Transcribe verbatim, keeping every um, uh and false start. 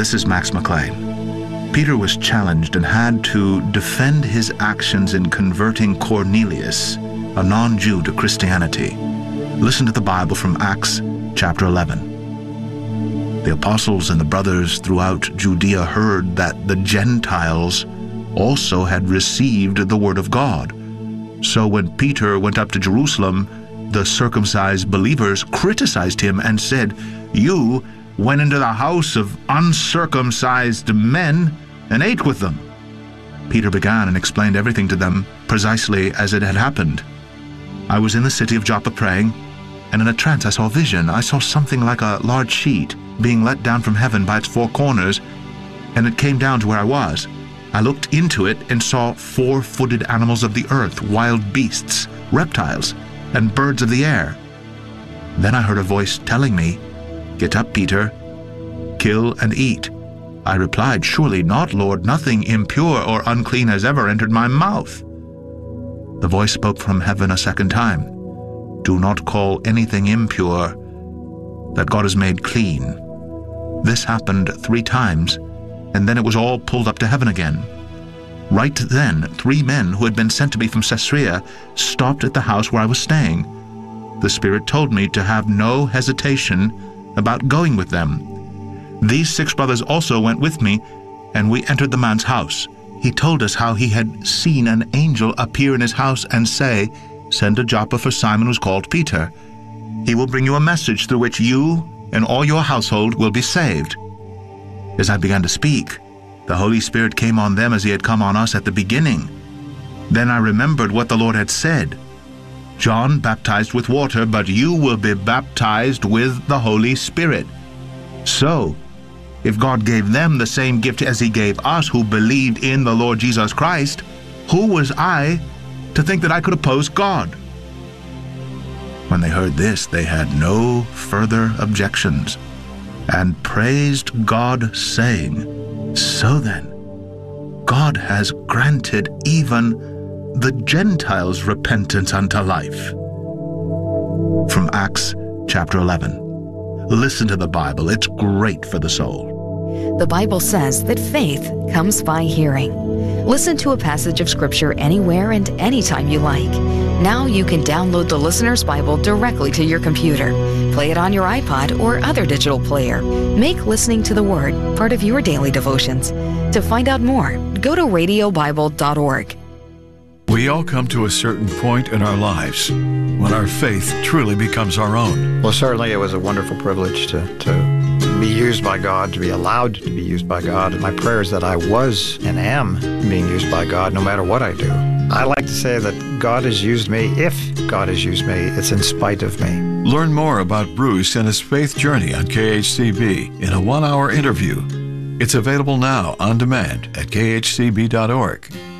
This is Max McLean. Peter was challenged and had to defend his actions in converting Cornelius, a non-Jew, to Christianity. Listen to the Bible from Acts chapter eleven. The apostles and the brothers throughout Judea heard that the Gentiles also had received the word of God. So when Peter went up to Jerusalem, the circumcised believers criticized him and said, "You went into the house of uncircumcised men and ate with them." Peter began and explained everything to them precisely as it had happened. "I was in the city of Joppa praying, and in a trance I saw a vision. I saw something like a large sheet being let down from heaven by its four corners, and it came down to where I was. I looked into it and saw four-footed animals of the earth, wild beasts, reptiles, and birds of the air. Then I heard a voice telling me, 'Get up, Peter, kill and eat.' I replied, 'Surely not, Lord. Nothing impure or unclean has ever entered my mouth.' The voice spoke from heaven a second time, 'Do not call anything impure that God has made clean.' This happened three times, and then it was all pulled up to heaven again. Right then, three men who had been sent to me from Caesarea stopped at the house where I was staying. The Spirit told me to have no hesitation about going with them. These six brothers also went with me, and we entered the man's house. He told us how he had seen an angel appear in his house and say, 'Send to Joppa for Simon who's called Peter. He will bring you a message through which you and all your household will be saved.' As I began to speak, the Holy Spirit came on them as he had come on us at the beginning. Then I remembered what the Lord had said. 'John baptized with water, but you will be baptized with the Holy Spirit.' So, if God gave them the same gift as he gave us who believed in the Lord Jesus Christ, who was I to think that I could oppose God?" When they heard this, they had no further objections, and praised God, saying, "So then, God has granted even the Gentiles repentance unto life." From Acts chapter eleven. Listen to the Bible. It's great for the soul. The Bible says that faith comes by hearing. Listen to a passage of Scripture anywhere and anytime you like. Now you can download the Listener's Bible directly to your computer. Play it on your iPod or other digital player. Make listening to the Word part of your daily devotions. To find out more, go to radio bible dot org. We all come to a certain point in our lives when our faith truly becomes our own. Well, certainly it was a wonderful privilege to, to be used by God, to be allowed to be used by God. And my prayer is that I was and am being used by God no matter what I do. I like to say that God has used me. If God has used me, it's in spite of me. Learn more about Bruce and his faith journey on K H C B in a one-hour interview. It's available now on demand at k h c b dot org.